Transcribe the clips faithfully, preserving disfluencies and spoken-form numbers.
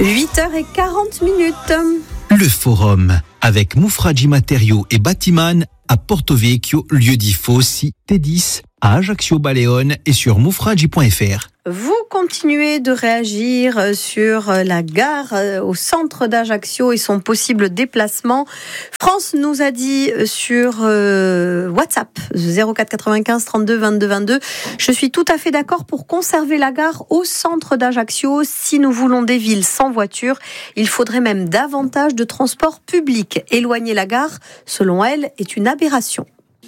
huit heures quarante minutes. Le forum avec Moufradji Matériaux et Batiman à Porto Vecchio, lieu dit Fossi, T dix, à Ajaccio Baleone et sur moufradji point f r. Vous continuez de réagir sur la gare au centre d'Ajaccio et son possible déplacement. France nous a dit sur euh, WhatsApp zéro quatre quatre-vingt-quinze trente-deux vingt-deux vingt-deux. Je suis tout à fait d'accord pour conserver la gare au centre d'Ajaccio. Si nous voulons des villes sans voiture, il faudrait même davantage de transport public. Éloigner la gare, selon elle, est une aberration.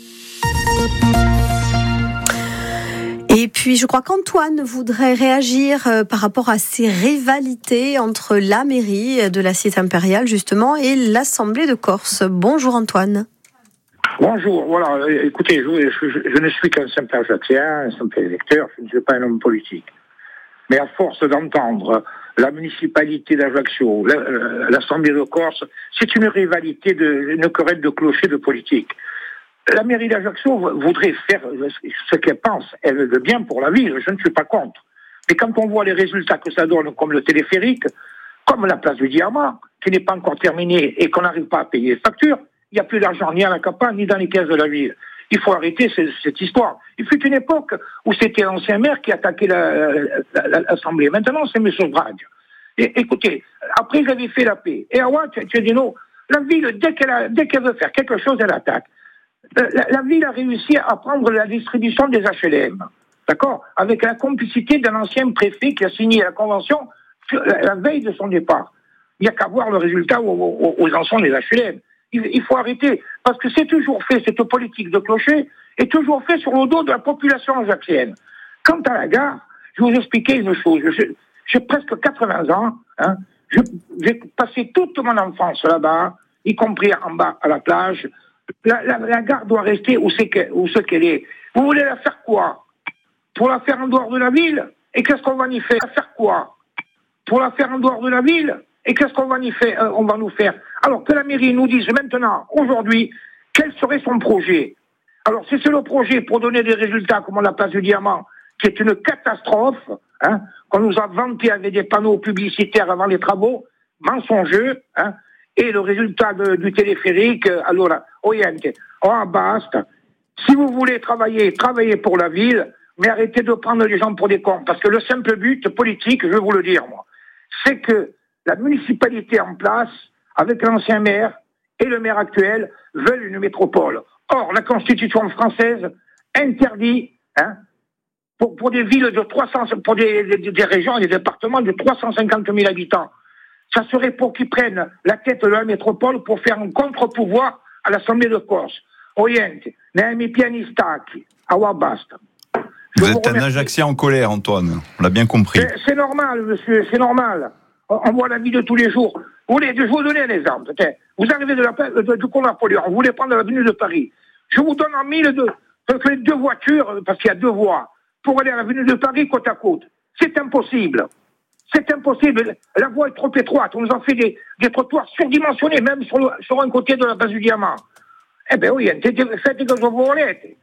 Et puis, je crois qu'Antoine voudrait réagir euh, par rapport à ces rivalités entre la mairie de la Cité impériale, justement, et l'Assemblée de Corse. Bonjour Antoine. Bonjour, voilà, écoutez, je, je, je ne suis qu'un simple Ajaccien, un simple électeur, je ne suis pas un homme politique. Mais à force d'entendre la municipalité d'Ajaccio, la, l'Assemblée de Corse, c'est une rivalité, de, une querelle de clocher de politique. La mairie d'Ajaccio voudrait faire ce qu'elle pense, elle veut bien pour la ville, je ne suis pas contre. Mais quand on voit les résultats que ça donne, comme le téléphérique, comme la place du Diamant, qui n'est pas encore terminée et qu'on n'arrive pas à payer les factures, il n'y a plus d'argent ni à la campagne, ni dans les caisses de la ville. Il faut arrêter cette, cette histoire. Il fut une époque où c'était l'ancien maire qui attaquait la, la, la, l'Assemblée. Maintenant, c'est M. Bragg. Et écoutez, après j'avais fait la paix. Et à Ouad, tu, tu as dit non, la ville, dès qu'elle, a, dès qu'elle veut faire quelque chose, elle attaque. La, la ville a réussi à prendre la distribution des H L M, d'accord, avec la complicité d'un ancien préfet qui a signé la convention la, la veille de son départ. Il n'y a qu'à voir le résultat où, où, où en sont les H L M. Il, il faut arrêter, parce que c'est toujours fait, cette politique de clocher est toujours fait sur le dos de la population ajaccienne. Quant à la gare, je vais vous expliquer une chose. Je, j'ai presque quatre-vingts ans, hein, je, j'ai passé toute mon enfance là-bas, y compris en bas à la plage. La, la, la gare doit rester où c'est que, où c'est qu'elle est. Vous voulez la faire quoi? Pour la faire en dehors de la ville? Et qu'est-ce qu'on va y faire? La faire quoi? Pour la faire en dehors de la ville? Et qu'est-ce qu'on va y faire, euh, on va nous faire? Alors que la mairie nous dise maintenant, aujourd'hui, quel serait son projet? Alors si c'est le projet pour donner des résultats comme la place du Diamant, qui est une catastrophe, hein, qu'on nous a vanté avec des panneaux publicitaires avant les travaux, mensongeux, hein, et le résultat de, du téléphérique, alors, oyente, oh, basta. Si vous voulez travailler, travaillez pour la ville, mais arrêtez de prendre les gens pour des cons. Parce que le simple but politique, je vais vous le dire, moi, c'est que la municipalité en place, avec l'ancien maire et le maire actuel, veulent une métropole. Or, la Constitution française interdit, hein, pour, pour des villes de trois cents, pour des, des, des régions et des départements de trois cent cinquante mille habitants, ça serait pour qu'ils prennent la tête de la métropole pour faire un contre-pouvoir à l'Assemblée de Corse. Oyente, Naomi Pianistaki, Awabasta. Vous êtes un Ajaccien en colère, Antoine. On l'a bien compris. C'est, c'est normal, monsieur, c'est normal. On, on voit la vie de tous les jours. Vous voulez, je vais vous donner un exemple. Vous arrivez de la de, du Pont Napoléon, vous voulez prendre l'avenue de Paris. Je vous donne en mille deux, deux voitures, parce qu'il y a deux voies, pour aller à l'avenue de Paris côte à côte. C'est impossible. C'est impossible. La voie est trop étroite. On nous en fait des, des trottoirs surdimensionnés, même sur, le, sur un côté de la base du Diamant. Eh bien oui, faites que vous voulez.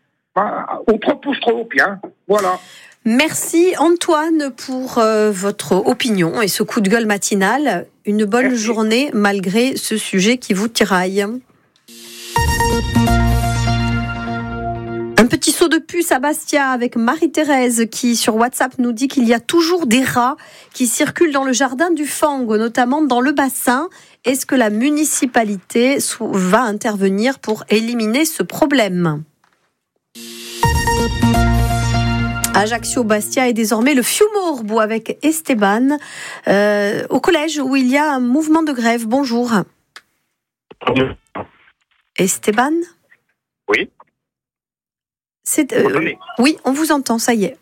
Ou trop pousse trop haut, bien. Voilà. Merci Antoine pour euh, votre opinion et ce coup de gueule matinal. Une bonne Merci. journée malgré ce sujet qui vous tiraille. Un petit saut de puce à Bastia avec Marie-Thérèse qui sur WhatsApp nous dit qu'il y a toujours des rats qui circulent dans le jardin du Fango, notamment dans le bassin. Est-ce que la municipalité va intervenir pour éliminer ce problème ? Ajaccio Bastia est désormais le Fiumorbo avec Esteban euh, au collège où il y a un mouvement de grève. Bonjour. Esteban ? Oui. C'est, euh, oui, on vous entend, ça y est.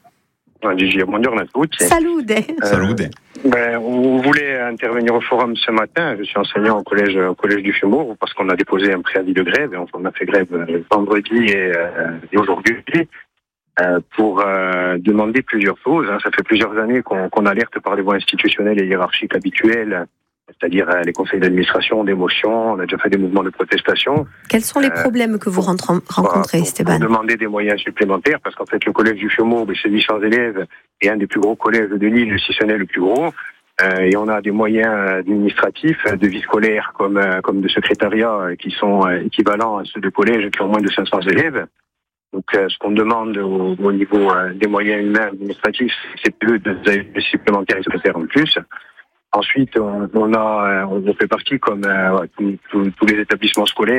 Salud. Salud. Ben, on voulait intervenir au forum ce matin. Je suis enseignant au collège, au collège du Fiumorbo parce qu'on a déposé un préavis de grève et on a fait grève vendredi et, euh, et aujourd'hui euh, pour euh, demander plusieurs choses. Hein. Ça fait plusieurs années qu'on, qu'on alerte par les voies institutionnelles et hiérarchiques habituelles, c'est-à-dire euh, les conseils d'administration, d'émotion. On a déjà fait des mouvements de protestation. Quels sont les problèmes euh, que vous rentrez, rencontrez, pour, Esteban ? Pour demander des moyens supplémentaires, parce qu'en fait, le collège du Fiumorbo, c'est huit cents élèves et un des plus gros collèges de l'île, si ce n'est le plus gros. Euh, et on a des moyens administratifs de vie scolaire comme, euh, comme de secrétariat euh, qui sont euh, équivalents à ceux de collèges qui ont moins de cinq cents élèves. Donc, euh, ce qu'on demande au, au niveau euh, des moyens humains administratifs, c'est peu de, de supplémentaires et secrétaires en plus. Ensuite, on, on a, on fait partie comme euh, tous les établissements scolaires.